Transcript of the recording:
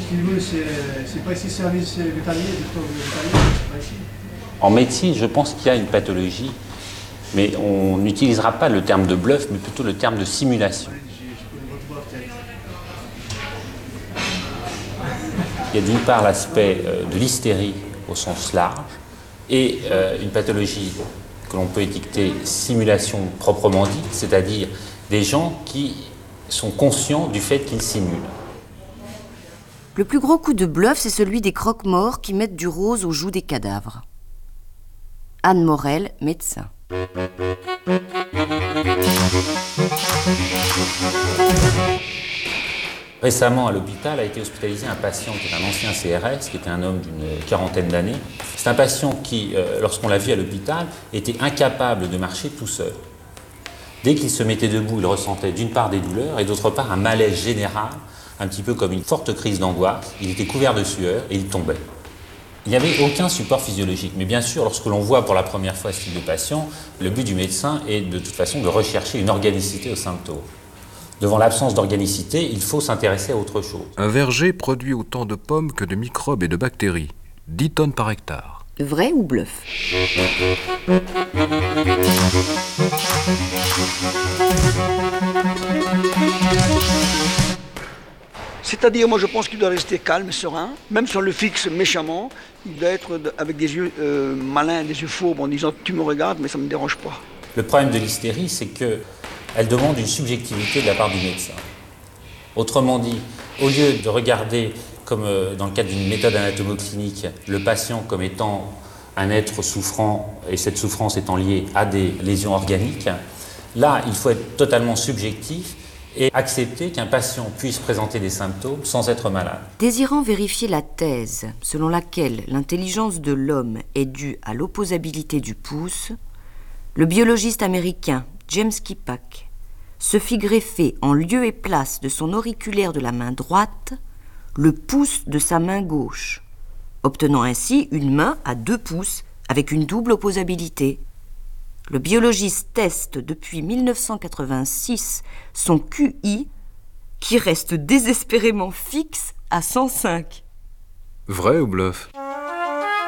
qu'il veut, c'est pas ici service vétérinaire, docteur vétérinaire, c'est pas ici. En médecine, je pense qu'il y a une pathologie, mais on n'utilisera pas le terme de bluff, mais plutôt le terme de simulation. Il y a d'une part l'aspect de l'hystérie au sens large et une pathologie que l'on peut étiqueter simulation proprement dite, c'est-à-dire des gens qui sont conscients du fait qu'ils simulent. Le plus gros coup de bluff, c'est celui des croque-morts qui mettent du rose aux joues des cadavres. Anne Morel, médecin. Récemment, à l'hôpital, a été hospitalisé un patient qui est un ancien CRS, qui était un homme d'une quarantaine d'années. C'est un patient qui, lorsqu'on l'a vu à l'hôpital, était incapable de marcher tout seul. Dès qu'il se mettait debout, il ressentait d'une part des douleurs et d'autre part un malaise général, un petit peu comme une forte crise d'angoisse. Il était couvert de sueur et il tombait. Il n'y avait aucun support physiologique. Mais bien sûr, lorsque l'on voit pour la première fois ce type de patient, le but du médecin est de toute façon de rechercher une organicité aux symptômes. Devant l'absence d'organicité, il faut s'intéresser à autre chose. Un verger produit autant de pommes que de microbes et de bactéries. 10 tonnes par hectare. Vrai ou bluff? C'est-à-dire, moi je pense qu'il doit rester calme, serein, même si on le fixe méchamment, il doit être avec des yeux malins, des yeux fourbes, en disant « tu me regardes, mais ça ne me dérange pas ». Le problème de l'hystérie, c'est qu'elle demande une subjectivité de la part du médecin. Autrement dit, au lieu de regarder, comme dans le cadre d'une méthode anatomo-clinique, le patient comme étant un être souffrant, et cette souffrance étant liée à des lésions organiques, là, il faut être totalement subjectif et accepter qu'un patient puisse présenter des symptômes sans être malade. Désirant vérifier la thèse selon laquelle l'intelligence de l'homme est due à l'opposabilité du pouce, le biologiste américain James Kippack se fit greffer en lieu et place de son auriculaire de la main droite le pouce de sa main gauche, obtenant ainsi une main à 2 pouces avec une double opposabilité. Le biologiste teste depuis 1986 son QI qui reste désespérément fixe à 105. Vrai ou bluff?